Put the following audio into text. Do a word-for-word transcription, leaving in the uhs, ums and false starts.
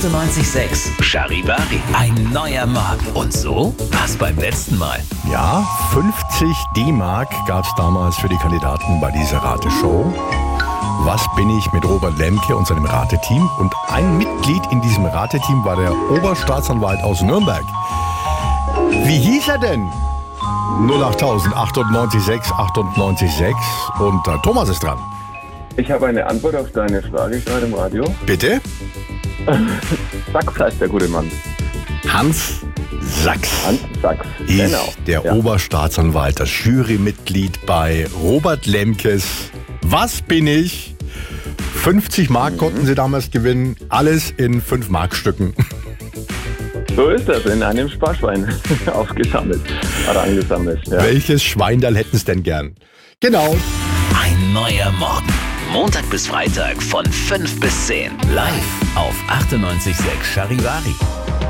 achtundneunzig Komma sechs Charivari. Ein neuer Mob. Und so war's beim letzten Mal. Ja, fünfzig D-Mark gab es damals für die Kandidaten bei dieser Rateshow. Was bin ich mit Robert Lemke und seinem Rateteam? Und ein Mitglied in diesem Rateteam war der Oberstaatsanwalt aus Nürnberg. Wie hieß er denn? null acht tausend achtundneunzig Komma sechs achtundneunzig Komma sechs und äh, Thomas ist dran. Ich habe eine Antwort auf deine Frage gerade im Radio. Bitte? Sachs heißt der gute Mann. Hans Sachs. Hans Sachs, ist genau. der Ja. Oberstaatsanwalt, das Jurymitglied bei Robert Lemkes Was bin ich? fünfzig Mark mhm. konnten sie damals gewinnen, alles in fünf Mark Stücken. So ist das, in einem Sparschwein aufgesammelt, oder angesammelt. Ja. Welches Schweindal hätten es denn gern? Genau. Ein neuer Morgen. Montag bis Freitag von fünf bis zehn. Live auf achtundneunzig Komma sechs Charivari.